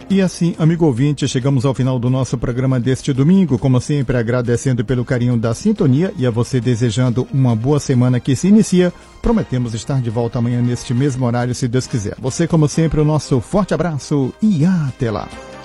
E assim, amigo ouvinte, chegamos ao final do nosso programa deste domingo, como sempre agradecendo pelo carinho da sintonia e a você desejando uma boa semana que se inicia. Prometemos estar de volta amanhã neste mesmo horário, se Deus quiser. Você, como sempre, o nosso forte abraço e até lá.